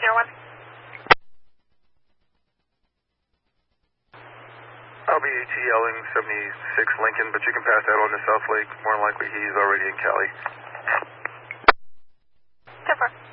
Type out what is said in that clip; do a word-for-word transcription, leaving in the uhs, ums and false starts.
zero one. I'll be ATLing seventy-six Lincoln, but you can pass that on to South Lake. More than likely he's already in Cali. ten four.